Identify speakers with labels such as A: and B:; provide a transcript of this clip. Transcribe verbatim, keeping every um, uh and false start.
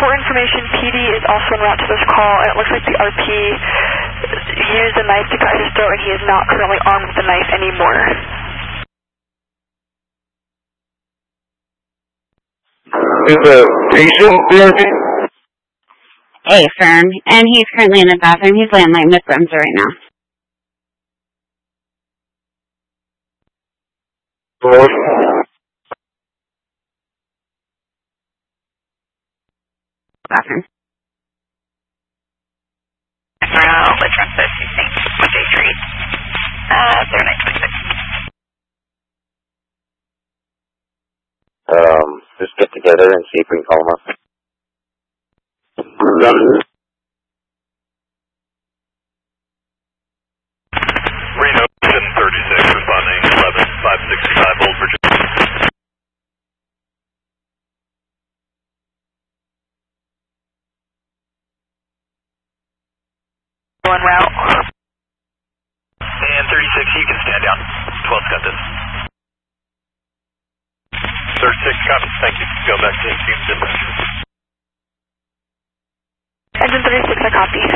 A: For information, P D is also en route to this call, and it looks like the R P used a knife to cut his throat, and he is not currently armed with the knife anymore.
B: Is the patient the R P?
C: A firm, and he's currently in the bathroom. He's laying like Miss Bremser right now.
B: Hello?
C: Bathroom.
D: Well, let's run this, you think, with J three. Uh, zero nine twenty-six.
B: Um, just get together and see if we can call him up.
E: Reno ten thirty-six, responding eleven five sixty-five, Old Virginia.
A: En route.
E: And thirty-six, you can stand down. twelve's got this. thirty-six, copy. Thank you. Go back to team dispatch.
A: Engine thirty-six, I copy.